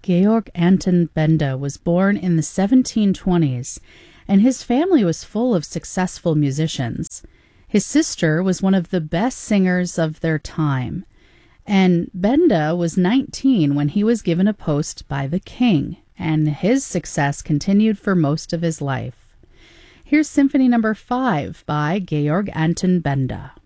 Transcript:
Georg Anton Benda was born in the 1720s, and his family was full of successful musicians. His sister was one of the best singers of their time, and Benda was 19 when he was given a post by the king, and his success continued for most of his life. Here's Symphony No. 5 by Georg Anton Benda.